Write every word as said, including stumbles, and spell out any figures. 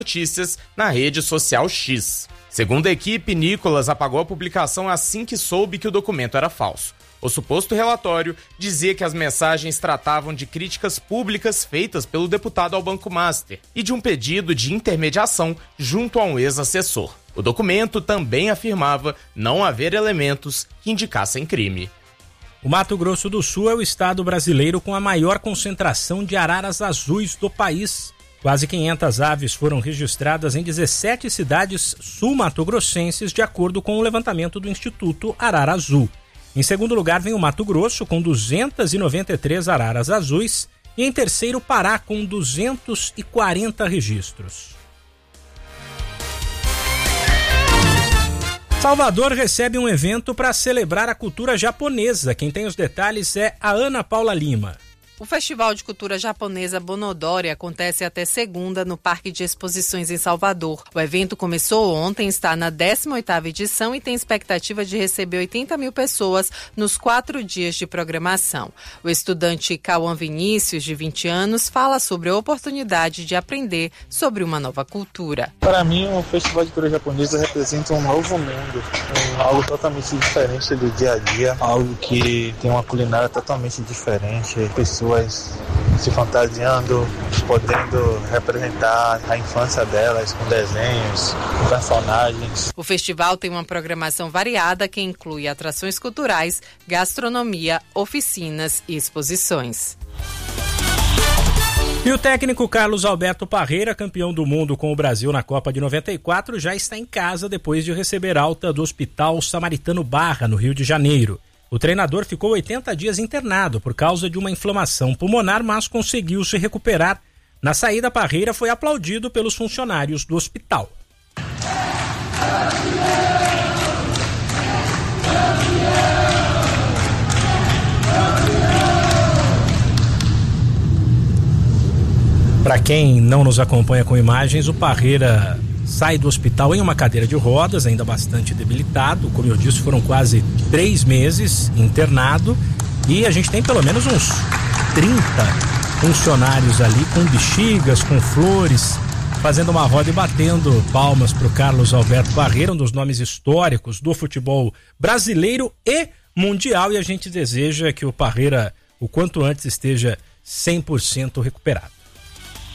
notícias na rede social X. Segundo a equipe, Nicolas apagou a publicação assim que soube que o documento era falso. O suposto relatório dizia que as mensagens tratavam de críticas públicas feitas pelo deputado ao Banco Master e de um pedido de intermediação junto a um ex-assessor. O documento também afirmava não haver elementos que indicassem crime. O Mato Grosso do Sul é o estado brasileiro com a maior concentração de araras azuis do país. Quase quinhentas aves foram registradas em dezessete cidades sul-mato-grossenses, de acordo com o levantamento do Instituto Arara Azul. Em segundo lugar vem o Mato Grosso, com duzentas e noventa e três araras azuis, e em terceiro o Pará, com duzentos e quarenta registros. Salvador recebe um evento para celebrar a cultura japonesa. Quem tem os detalhes é a Ana Paula Lima. O Festival de Cultura Japonesa Bonodori acontece até segunda no Parque de Exposições em Salvador. O evento começou ontem, está na décima oitava edição e tem expectativa de receber oitenta mil pessoas nos quatro dias de programação. O estudante Cauã Vinícius, de vinte anos, fala sobre a oportunidade de aprender sobre uma nova cultura. Para mim, o Festival de Cultura Japonesa representa um novo mundo, um, algo totalmente diferente do dia a dia, algo que tem uma culinária totalmente diferente, pessoas se fantasiando, podendo representar a infância delas com desenhos, com personagens. O festival tem uma programação variada que inclui atrações culturais, gastronomia, oficinas e exposições. E o técnico Carlos Alberto Parreira, campeão do mundo com o Brasil na Copa de noventa e quatro, já está em casa depois de receber alta do Hospital Samaritano Barra, no Rio de Janeiro. O treinador ficou oitenta dias internado por causa de uma inflamação pulmonar, mas conseguiu se recuperar. Na saída, Parreira foi aplaudido pelos funcionários do hospital. Para quem não nos acompanha com imagens, o Parreira sai do hospital em uma cadeira de rodas, ainda bastante debilitado. Como eu disse, foram quase três meses internado e a gente tem pelo menos uns trinta funcionários ali com bexigas, com flores, fazendo uma roda e batendo palmas para o Carlos Alberto Parreira, um dos nomes históricos do futebol brasileiro e mundial, e a gente deseja que o Parreira o quanto antes esteja cem por cento recuperado.